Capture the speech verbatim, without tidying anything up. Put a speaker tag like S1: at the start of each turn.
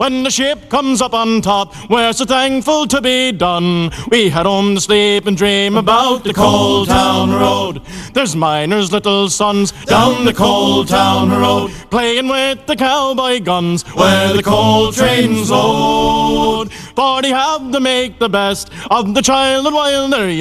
S1: when the ship comes up on top, we're so thankful to be done. We had home to sleep and dream about the Coal Town Road. There's miners' little sons down the Coal Town Road, playing with the cowboy guns where the coal trains load. For they have to make the best of the child and while they're young.